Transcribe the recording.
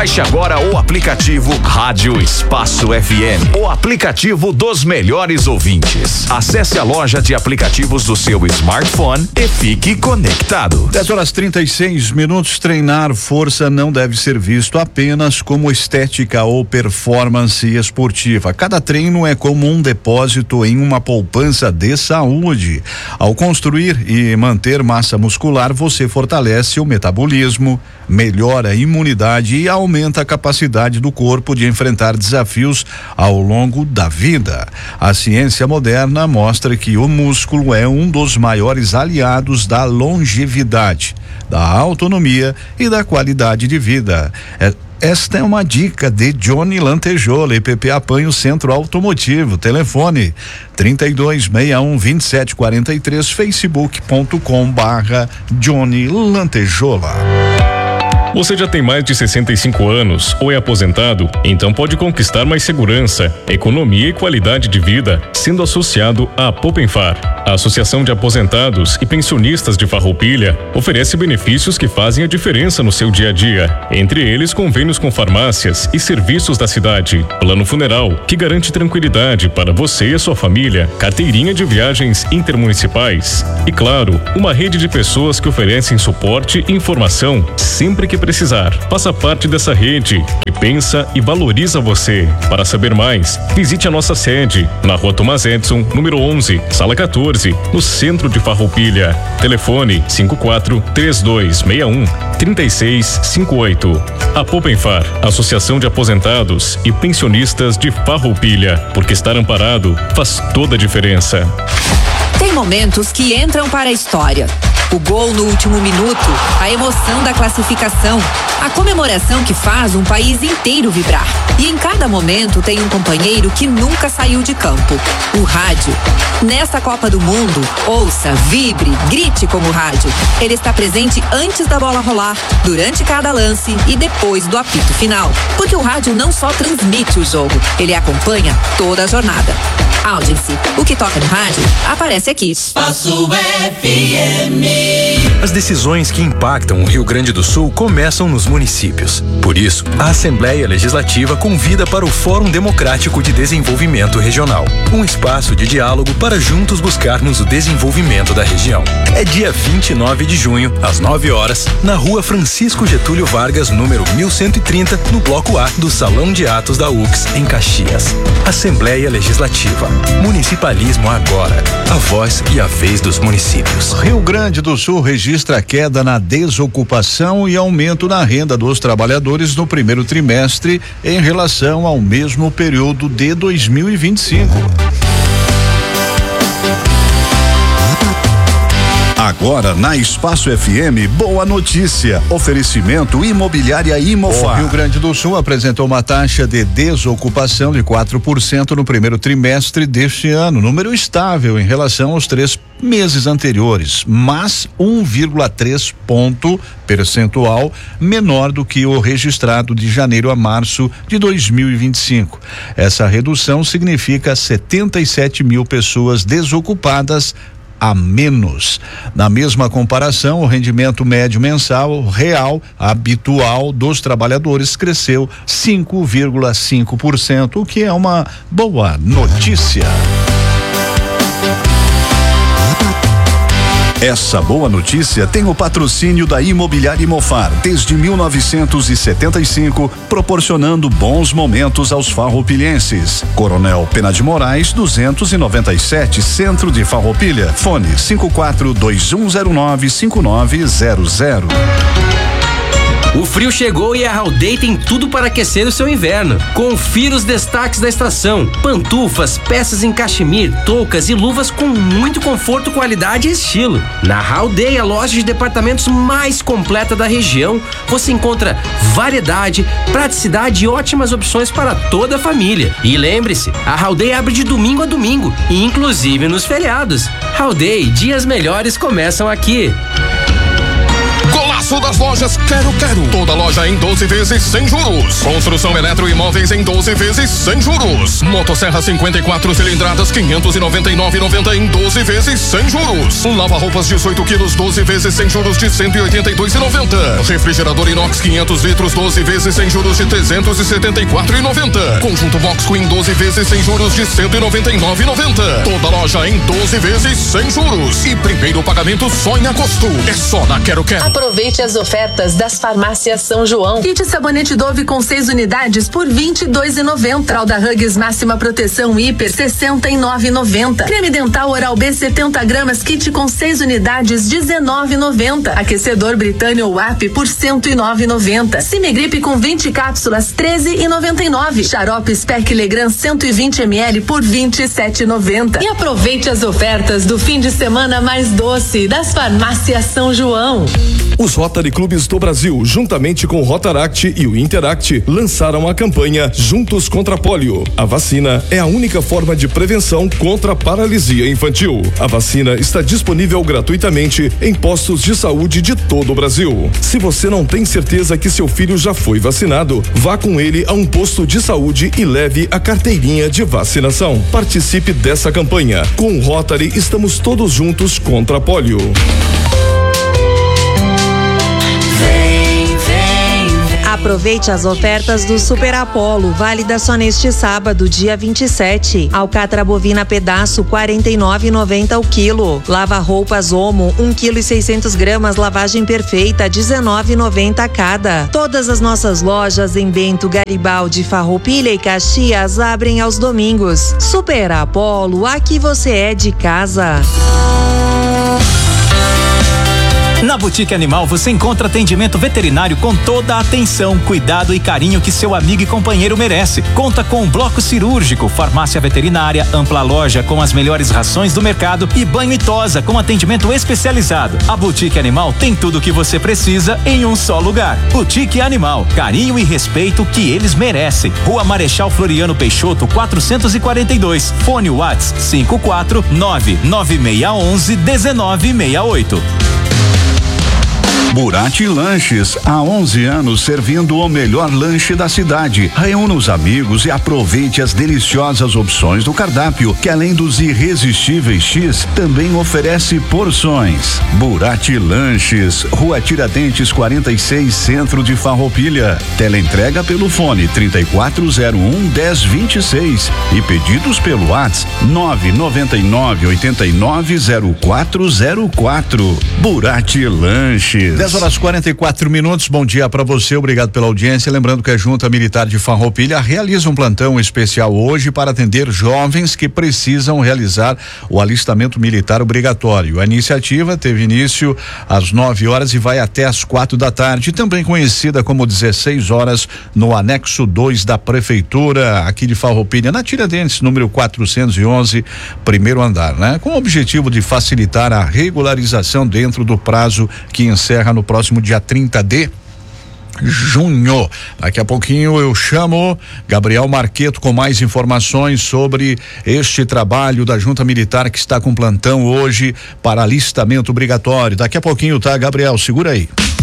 Baixe agora o aplicativo Rádio Espaço FM, o aplicativo dos melhores ouvintes. Acesse a loja de aplicativos do seu smartphone e fique conectado. 10h36. Treinar força não deve ser visto apenas como estética ou performance esportiva. Cada treino é como um depósito em uma poupança de saúde. Ao construir e manter massa muscular, você fortalece o metabolismo, melhora a imunidade e aumenta a capacidade do corpo de enfrentar desafios ao longo da vida. A ciência moderna mostra que o músculo é um dos maiores aliados da longevidade, da autonomia e da qualidade de vida. Esta é uma dica de Johnny Lantejola, EPP Apanho Centro Automotivo. Telefone 3261-2743, facebook.com/Johnny Lantejola. Você já tem mais de 65 anos ou é aposentado? Então pode conquistar mais segurança, economia e qualidade de vida sendo associado à Popenfar. A Associação de Aposentados e Pensionistas de Farroupilha oferece benefícios que fazem a diferença no seu dia a dia. Entre eles, convênios com farmácias e serviços da cidade, plano funeral, que garante tranquilidade para você e a sua família, carteirinha de viagens intermunicipais e, claro, uma rede de pessoas que oferecem suporte e informação sempre que precisar. Faça parte dessa rede que pensa e valoriza você. Para saber mais, visite a nossa sede na Rua Tomás Edson, número 11, sala 14, no centro de Farroupilha. Telefone 54-3261-3658. A Popenfar, Associação de Aposentados e Pensionistas de Farroupilha, porque estar amparado faz toda a diferença. Tem momentos que entram para a história. O gol no último minuto, a emoção da classificação, a comemoração que faz um país inteiro vibrar. E em cada momento tem um companheiro que nunca saiu de campo: o rádio. Nesta Copa do Mundo, ouça, vibre, grite como rádio. Ele está presente antes da bola rolar, durante cada lance e depois do apito final. Porque o rádio não só transmite o jogo, ele acompanha toda a jornada. Audience, o que toca no rádio aparece aqui. Espaço FM. As decisões que impactam o Rio Grande do Sul começam nos municípios. Por isso, a Assembleia Legislativa convida para o Fórum Democrático de Desenvolvimento Regional, um espaço de diálogo para juntos buscarmos o desenvolvimento da região. É dia 29 de junho, às 9 horas, na Rua Francisco Getúlio Vargas, número 1130, no Bloco A do Salão de Atos da UX, em Caxias. Assembleia Legislativa. Municipalismo agora. A voz e a vez dos municípios. Rio Grande do Sul registra queda na desocupação e aumento na renda dos trabalhadores no primeiro trimestre em relação ao mesmo período de 2025. Agora na Espaço FM, boa notícia. Oferecimento Imobiliária Imofar. O Rio Grande do Sul apresentou uma taxa de desocupação de 4% no primeiro trimestre deste ano, número estável em relação aos 3 meses anteriores, mas 1,3 ponto percentual menor do que o registrado de janeiro a março de 2025. Essa redução significa 77 mil pessoas desocupadas a menos. Na mesma comparação, o rendimento médio mensal real habitual dos trabalhadores cresceu 5,5%, o que é uma boa notícia. Essa boa notícia tem o patrocínio da Imobiliária Imofar desde 1975, proporcionando bons momentos aos farroupilhenses. Coronel Pena de Moraes 297, centro de Farroupilha. Fone 5421095900. O frio chegou e a Haldei tem tudo para aquecer o seu inverno. Confira os destaques da estação: pantufas, peças em cachemir, toucas e luvas com muito conforto, qualidade e estilo. Na Haldei, a loja de departamentos mais completa da região, você encontra variedade, praticidade e ótimas opções para toda a família. E lembre-se, a Haldei abre de domingo a domingo, inclusive nos feriados. Haldei, dias melhores começam aqui. Golaço! Espaço das lojas Quero. Toda loja em 12 vezes sem juros. Construção eletroimóveis em 12 vezes sem juros. Motosserra 54 cilindradas 599,90 em 12 vezes sem juros. Lava-roupas 18 quilos 12 vezes sem juros de 182,90. Refrigerador inox 500 litros 12 vezes sem juros de 374,90. Conjunto box queen 12 vezes sem juros de 199,90. Toda loja em 12 vezes sem juros. E primeiro pagamento só em agosto. É só na Quero. Aproveite as ofertas das farmácias São João. Kit sabonete Dove com 6 unidades por R$22,90. Fralda Huggies máxima proteção hiper R$69,90. Creme dental Oral-B 70 gramas kit com 6 unidades R$19,90. Aquecedor Britânia WAP por R$109,90. Cimegripe com 20 cápsulas R$13,99. Xarope Spec Legrand 120 ml por R$27,90. E aproveite as ofertas do fim de semana mais doce das farmácias São João. Os Rotary Clubes do Brasil, juntamente com o Rotaract e o Interact, lançaram a campanha Juntos contra a Polio. A vacina é a única forma de prevenção contra a paralisia infantil. A vacina está disponível gratuitamente em postos de saúde de todo o Brasil. Se você não tem certeza que seu filho já foi vacinado, vá com ele a um posto de saúde e leve a carteirinha de vacinação. Participe dessa campanha. Com o Rotary, estamos todos juntos contra a polio. Aproveite as ofertas do Super Apollo, válida só neste sábado, dia 27. Alcatra bovina pedaço, R$49,90 o quilo. Lava-roupas Omo, 1,6 kg, lavagem perfeita, R$19,90 cada. Todas as nossas lojas em Bento, Garibaldi, Farroupilha e Caxias abrem aos domingos. Super Apollo, aqui você é de casa. Na Boutique Animal você encontra atendimento veterinário com toda a atenção, cuidado e carinho que seu amigo e companheiro merece. Conta com um bloco cirúrgico, farmácia veterinária, ampla loja com as melhores rações do mercado e banho e tosa com atendimento especializado. A Boutique Animal tem tudo o que você precisa em um só lugar. Boutique Animal, carinho e respeito que eles merecem. Rua Marechal Floriano Peixoto, 442. Fone WhatsApp 54996111968. Burati Lanches, há 11 anos servindo o melhor lanche da cidade. Reúna os amigos e aproveite as deliciosas opções do cardápio, que além dos irresistíveis X, também oferece porções. Burati Lanches, Rua Tiradentes 46, Centro de Farroupilha. Teleentrega pelo fone 3401-1026 e pedidos pelo WhatsApp 999-890404. Burati Lanches. 10h44. Bom dia para você, obrigado pela audiência. Lembrando que a Junta Militar de Farroupilha realiza um plantão especial hoje para atender jovens que precisam realizar o alistamento militar obrigatório. A iniciativa teve início às 9 horas e vai até às 4 da tarde, também conhecida como 16 horas, no anexo 2 da Prefeitura aqui de Farroupilha, na Tiradentes, número 411, primeiro andar, né? Com o objetivo de facilitar a regularização dentro do prazo que encerra no próximo dia 30 de junho. Daqui a pouquinho eu chamo Gabriel Marqueto com mais informações sobre este trabalho da Junta Militar que está com plantão hoje para alistamento obrigatório. Daqui a pouquinho, tá, Gabriel? Segura aí.